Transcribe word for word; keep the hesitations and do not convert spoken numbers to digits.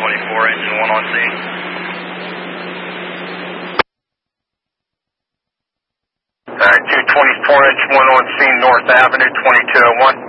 twenty-four, engine one on scene. Alright, two twenty-four, engine one on scene, North Avenue, twenty-two oh one.